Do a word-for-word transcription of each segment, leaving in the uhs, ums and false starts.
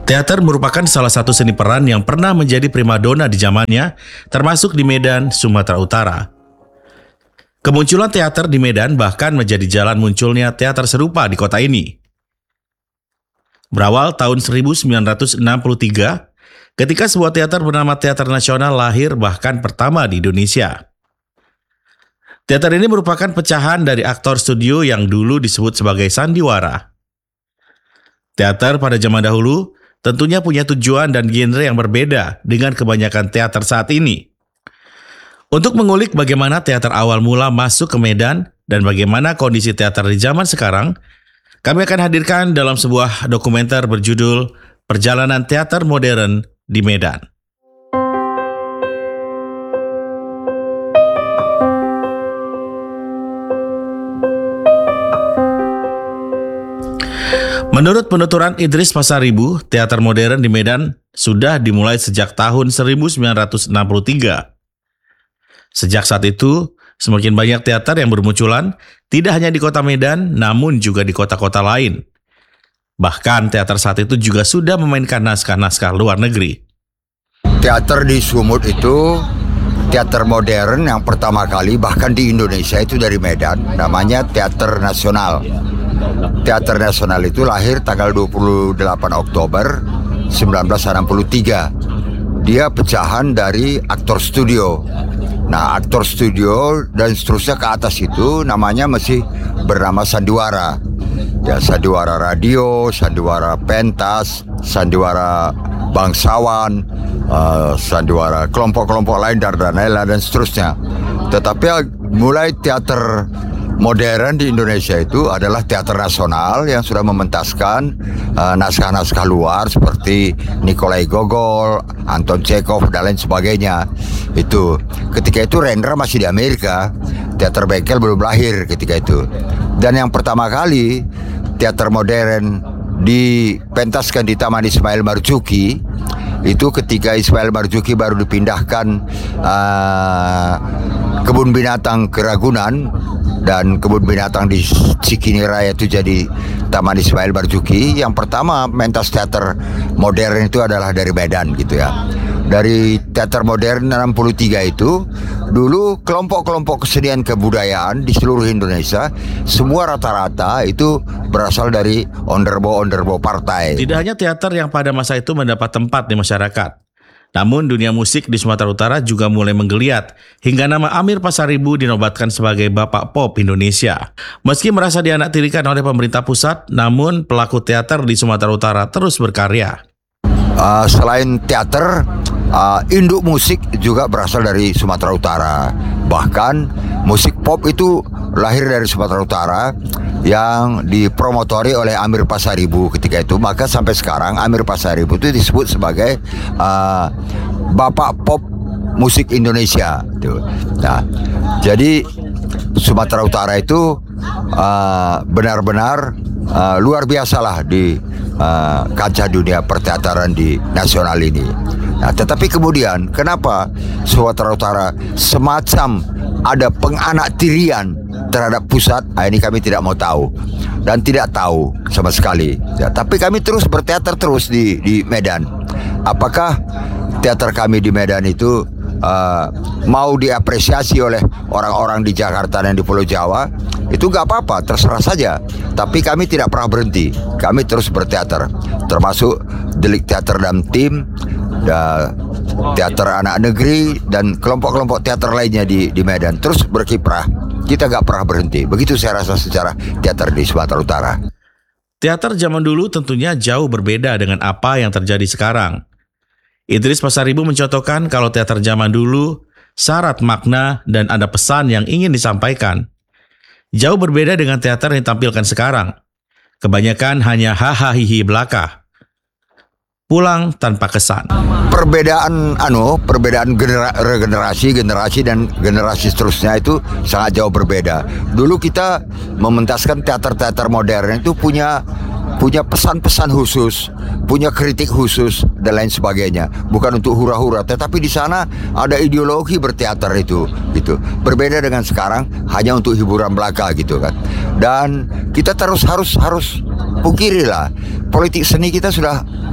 Teater merupakan salah satu seni peran yang pernah menjadi primadona di zamannya, termasuk di Medan, Sumatera Utara. Kemunculan teater di Medan bahkan menjadi jalan munculnya teater serupa di kota ini. Berawal tahun seribu sembilan ratus enam puluh tiga, ketika sebuah teater bernama Teater Nasional lahir bahkan pertama di Indonesia. Teater ini merupakan pecahan dari aktor studio yang dulu disebut sebagai sandiwara. Teater pada zaman dahulu tentunya punya tujuan dan genre yang berbeda dengan kebanyakan teater saat ini. Untuk mengulik bagaimana teater awal mula masuk ke Medan dan bagaimana kondisi teater di zaman sekarang, kami akan hadirkan dalam sebuah dokumenter berjudul Perjalanan Teater Modern di Medan. Menurut penuturan Idris Pasaribu, teater modern di Medan sudah dimulai sejak tahun seribu sembilan ratus enam puluh tiga. Sejak saat itu, semakin banyak teater yang bermunculan, tidak hanya di kota Medan, namun juga di kota-kota lain. Bahkan teater saat itu juga sudah memainkan naskah-naskah luar negeri. Teater di Sumut itu teater modern yang pertama kali, bahkan di Indonesia itu dari Medan, namanya Teater Nasional. Teater Nasional itu lahir tanggal dua puluh delapan Oktober seribu sembilan ratus enam puluh tiga. Dia pecahan dari aktor studio. Nah, aktor studio dan seterusnya ke atas itu namanya masih bernama sandiwara. Ya, sandiwara radio, sandiwara pentas, sandiwara bangsawan, uh, sandiwara kelompok-kelompok lain dan lain-lain dan seterusnya. Tetapi mulai teater modern di Indonesia itu adalah teater nasional yang sudah mementaskan uh, naskah-naskah luar seperti Nikolai Gogol, Anton Chekhov dan lain sebagainya. Itu ketika itu Rendra masih di Amerika, teater bengkel belum lahir ketika itu. Dan yang pertama kali teater modern dipentaskan di Taman Ismail Marzuki itu ketika Ismail Marzuki baru dipindahkan uh, kebun binatang ke Ragunan, dan kebun binatang di Cikini Raya itu jadi Taman Ismail Marzuki. Yang pertama mentas teater modern itu adalah dari Medan gitu ya. Dari teater modern enam puluh tiga itu, dulu kelompok-kelompok kesenian kebudayaan di seluruh Indonesia semua rata-rata itu berasal dari onderbo-onderbo partai. Tidak hanya teater yang pada masa itu mendapat tempat di masyarakat, namun dunia musik di Sumatera Utara juga mulai menggeliat hingga nama Amir Pasaribu dinobatkan sebagai Bapak Pop Indonesia. Meski merasa dianaktirikan oleh pemerintah pusat, namun pelaku teater di Sumatera Utara terus berkarya. Uh, selain teater, uh, induk musik juga berasal dari Sumatera Utara. Bahkan musik pop itu lahir dari Sumatera Utara yang dipromotori oleh Amir Pasaribu ketika itu. Maka sampai sekarang Amir Pasaribu itu disebut sebagai uh, Bapak Pop Musik Indonesia. Nah, jadi Sumatera Utara itu uh, benar-benar uh, luar biasalah di uh, kancah dunia perteataran di nasional ini. Nah, tetapi kemudian kenapa Sumatera Utara semacam ada penganaktirian terhadap pusat? Nah, ini kami tidak mau tahu dan tidak tahu sama sekali. Ya, tapi kami terus berteater terus di di Medan. Apakah teater kami di Medan itu uh, mau diapresiasi oleh orang-orang di Jakarta dan di Pulau Jawa? Itu gak apa-apa, terserah saja. Tapi kami tidak pernah berhenti. Kami terus berteater, termasuk Delik Teater dan Tim, dan teater anak negeri dan kelompok-kelompok teater lainnya di di Medan terus berkiprah. Kita gak pernah berhenti. Begitu saya rasa secara teater di Sumatera Utara. Teater zaman dulu tentunya jauh berbeda dengan apa yang terjadi sekarang. Idris Pasaribu mencontohkan kalau teater zaman dulu syarat makna dan ada pesan yang ingin disampaikan. Jauh berbeda dengan teater yang ditampilkan sekarang. Kebanyakan hanya hahaha hihi belaka. Pulang tanpa kesan. Perbedaan anu, perbedaan genera, regenerasi, generasi dan generasi seterusnya itu sangat jauh berbeda. Dulu kita mementaskan teater-teater modern itu punya punya pesan-pesan khusus, punya kritik khusus dan lain sebagainya. Bukan untuk hura-hura, tetapi di sana ada ideologi berteater itu, gitu. Berbeda dengan sekarang hanya untuk hiburan belaka gitu kan. Dan kita terus harus harus pungkirilah politik seni kita sudah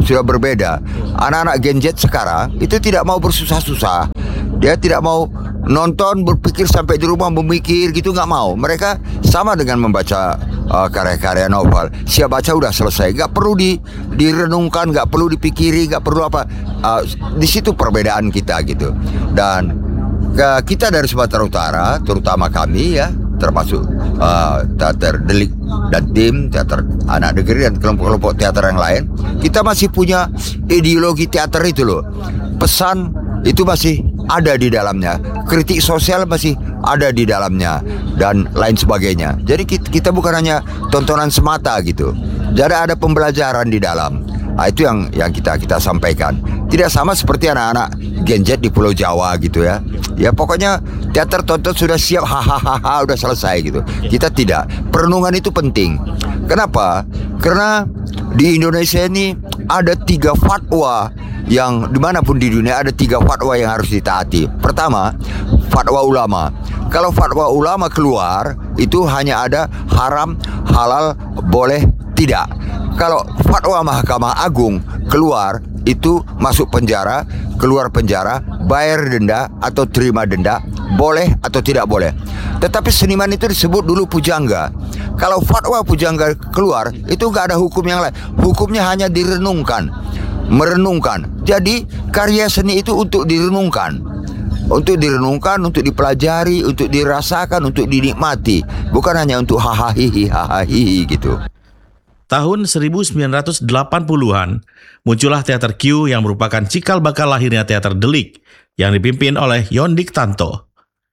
sudah berbeda. Anak-anak Gen Z sekarang itu tidak mau bersusah-susah. Dia tidak mau nonton, berpikir sampai di rumah memikir gitu, nggak mau. Mereka sama dengan membaca uh, karya-karya novel. Siap baca udah selesai, nggak perlu di, direnungkan, nggak perlu dipikiri, nggak perlu apa. Uh, di situ perbedaan kita gitu. Dan uh, kita dari Sumatera Utara, terutama kami ya, termasuk uh, teater Delik dan tim teater anak negeri dan kelompok-kelompok teater yang lain, kita masih punya ideologi teater itu loh. Pesan itu masih ada di dalamnya, kritik sosial masih ada di dalamnya, dan lain sebagainya. Jadi kita, kita bukan hanya tontonan semata gitu. Jadi ada pembelajaran di dalam. Nah, itu yang yang kita kita sampaikan. Tidak sama seperti anak-anak Gen Z di Pulau Jawa gitu ya. Ya pokoknya teater tonton sudah siap, hahaha, udah selesai gitu. Kita tidak. Perenungan itu penting. Kenapa? Karena di Indonesia ini ada tiga fatwa yang dimanapun di dunia ada tiga fatwa yang harus ditaati. Pertama, fatwa ulama. Kalau fatwa ulama keluar, itu hanya ada haram, halal, boleh, tidak. Kalau fatwa Mahkamah Agung keluar, itu masuk penjara, keluar penjara, bayar denda atau terima denda, boleh atau tidak boleh. Tetapi seniman itu disebut dulu pujangga. Kalau fatwa pujangga keluar, itu nggak ada hukum yang lain. Hukumnya hanya direnungkan, merenungkan. Jadi karya seni itu untuk direnungkan, untuk direnungkan, untuk dipelajari, untuk dirasakan, untuk dinikmati, bukan hanya untuk hahaha hahaha gitu. Tahun seribu sembilan ratus delapan puluhan, muncullah Teater Q yang merupakan cikal bakal lahirnya Teater Delik yang dipimpin oleh Yondik Tanto.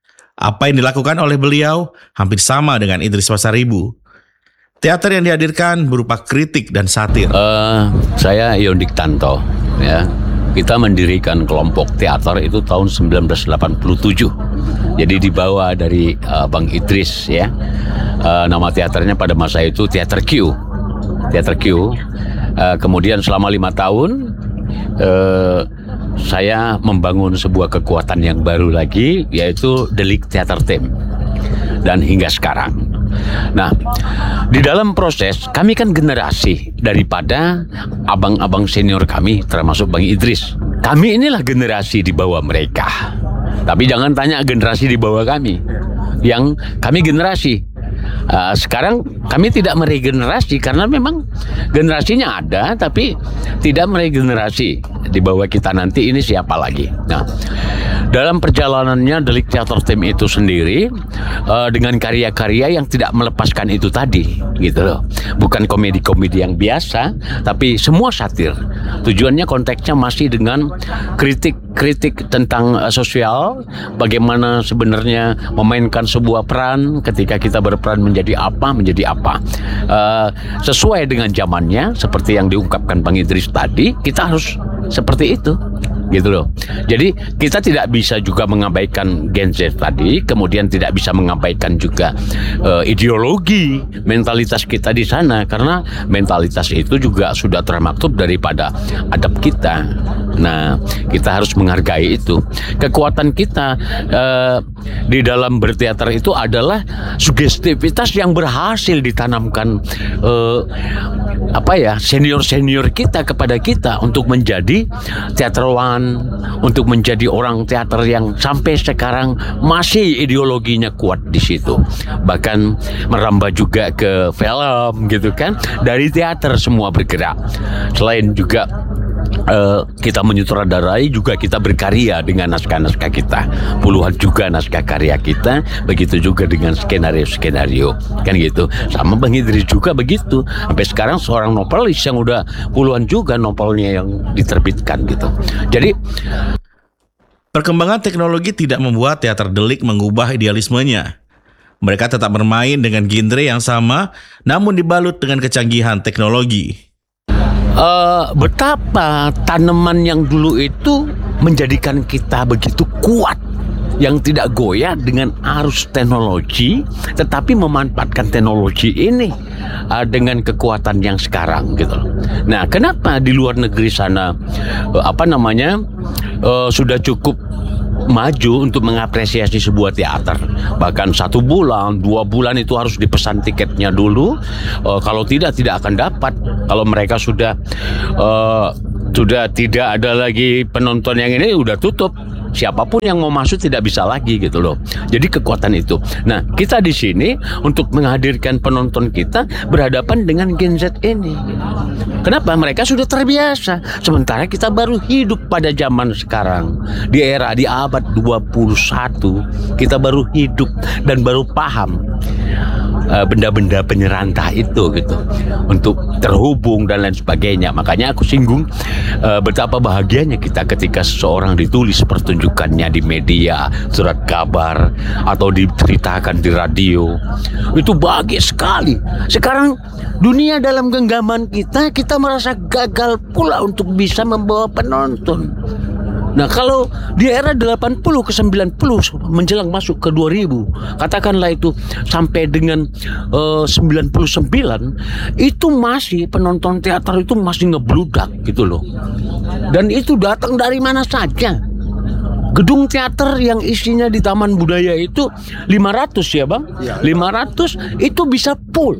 Apa yang dilakukan oleh beliau hampir sama dengan Idris Pasaribu. Teater yang dihadirkan berupa kritik dan satir. Uh, saya Yondik Tanto, ya. Kita mendirikan kelompok teater itu tahun sembilan belas delapan puluh tujuh. Jadi dibawa dari uh, Bang Idris, ya. Uh, nama teaternya pada masa itu Teater Q. Teater Q. Uh, kemudian selama lima tahun uh, saya membangun sebuah kekuatan yang baru lagi, yaitu Delik Theater Team. Dan hingga sekarang. Nah, di dalam proses kami kan generasi daripada abang-abang senior kami, termasuk Bang Idris. Kami inilah generasi di bawah mereka. Tapi jangan tanya generasi di bawah kami. Yang kami generasi. Uh, sekarang kami tidak meregenerasi karena memang generasinya ada, tapi tidak meregenerasi. Di bawah kita nanti ini siapa lagi? Nah, dalam perjalanannya Delik Theater Team itu sendiri uh, dengan karya-karya yang tidak melepaskan itu tadi, gitu loh. Bukan komedi-komedi yang biasa, tapi semua satir. Tujuannya konteksnya masih dengan kritik-kritik tentang uh, sosial, bagaimana sebenarnya memainkan sebuah peran ketika kita berperan menjadi apa, menjadi apa. Uh, sesuai dengan zamannya, seperti yang diungkapkan Bang Idris tadi, kita harus seperti itu, gitu loh. Jadi kita tidak bisa juga mengabaikan Gen Z tadi, kemudian tidak bisa mengabaikan juga uh, ideologi, mentalitas kita di sana, karena mentalitas itu juga sudah termaktub daripada adab kita. Nah, kita harus menghargai itu. Kekuatan kita uh, di dalam berteater itu adalah sugestivitas yang berhasil ditanamkan uh, apa ya senior-senior kita kepada kita untuk menjadi teaterwan, untuk menjadi orang teater yang sampai sekarang masih ideologinya kuat di situ. Bahkan merambah juga ke film gitu kan. Dari teater semua bergerak. Selain juga Uh, kita menyutradarai, juga kita berkarya dengan naskah-naskah kita. Puluhan juga naskah karya kita. Begitu juga dengan skenario-skenario, kan gitu. Sama Bang Idris juga begitu. Sampai sekarang seorang novelis yang udah puluhan juga novelnya yang diterbitkan gitu. Jadi perkembangan teknologi tidak membuat Teater Delik mengubah idealismenya. Mereka tetap bermain dengan genre yang sama, namun dibalut dengan kecanggihan teknologi. Uh, betapa tanaman yang dulu itu menjadikan kita begitu kuat, yang tidak goyah dengan arus teknologi, tetapi memanfaatkan teknologi ini uh, dengan kekuatan yang sekarang gitu. Nah, kenapa di luar negeri sana uh, apa namanya uh, sudah cukup maju untuk mengapresiasi sebuah teater. Bahkan satu bulan, dua bulan itu harus dipesan tiketnya dulu. Uh, kalau tidak, tidak akan dapat. Kalau mereka sudah uh, sudah tidak ada lagi penonton yang ini, udah tutup. Siapapun yang mau masuk tidak bisa lagi gitu loh. Jadi kekuatan itu. Nah, kita di sini untuk menghadirkan penonton kita berhadapan dengan Gen Z ini. Kenapa? Mereka sudah terbiasa. Sementara kita baru hidup pada zaman sekarang. Di era, di abad dua puluh satu, kita baru hidup dan baru paham uh, benda-benda penyerantah itu gitu. Untuk terhubung dan lain sebagainya. Makanya aku singgung uh, betapa bahagianya kita ketika seseorang ditulis pertunjukannya di media, surat kabar, atau diceritakan di radio. Itu bahagia sekali. Sekarang dunia dalam genggaman kita, kita merasa gagal pula untuk bisa membawa penonton. Nah, kalau di era delapan puluh ke sembilan puluh menjelang masuk ke dua ribu, katakanlah itu sampai dengan uh, sembilan puluh sembilan, itu masih penonton teater itu masih ngebludak gitu loh. Dan itu datang dari mana saja. Gedung teater yang isinya di Taman Budaya itu lima ratus ya Bang? lima ratus itu bisa full.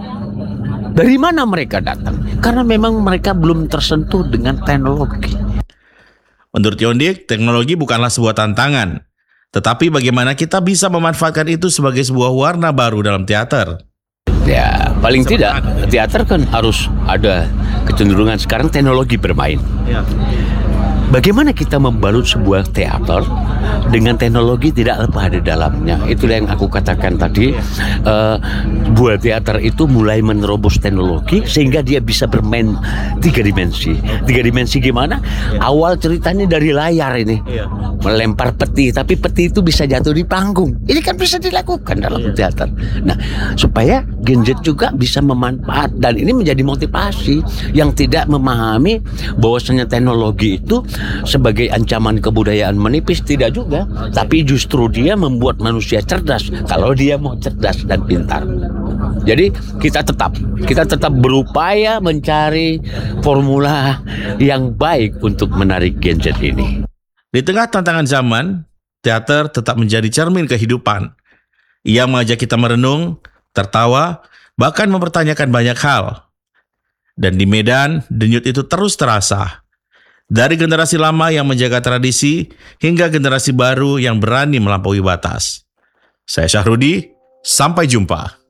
Dari mana mereka datang? Karena memang mereka belum tersentuh dengan teknologi. Menurut Yondik, teknologi bukanlah sebuah tantangan, tetapi bagaimana kita bisa memanfaatkan itu sebagai sebuah warna baru dalam teater. Ya, paling tidak teater kan harus ada kecenderungan sekarang teknologi bermain. Ya. Bagaimana kita membalut sebuah teater dengan teknologi tidak lepas di dalamnya? Itulah yang aku katakan tadi. Uh, buat teater itu mulai menerobos teknologi sehingga dia bisa bermain tiga dimensi. Tiga dimensi gimana? Awal ceritanya dari layar ini, melempar peti, tapi peti itu bisa jatuh di panggung. Ini kan bisa dilakukan dalam teater. Nah, supaya Gen Z juga bisa memanfaat, dan ini menjadi motivasi yang tidak memahami bahwasanya teknologi itu sebagai ancaman kebudayaan menipis, tidak juga, tapi justru dia membuat manusia cerdas kalau dia mau cerdas dan pintar. Jadi kita tetap kita tetap berupaya mencari formula yang baik untuk menarik Gen Z ini. Di tengah tantangan zaman, teater tetap menjadi cermin kehidupan. Ia mengajak kita merenung, tertawa, bahkan mempertanyakan banyak hal. Dan di Medan, denyut itu terus terasa. Dari generasi lama yang menjaga tradisi, hingga generasi baru yang berani melampaui batas. Saya Syahrudi, sampai jumpa.